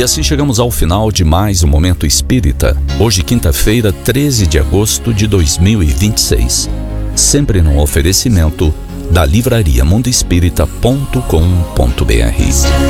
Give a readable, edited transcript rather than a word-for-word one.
E assim chegamos ao final de mais um Momento Espírita. Hoje, quinta-feira, 13 de agosto de 2026. Sempre num oferecimento da livraria mundoespírita.com.br.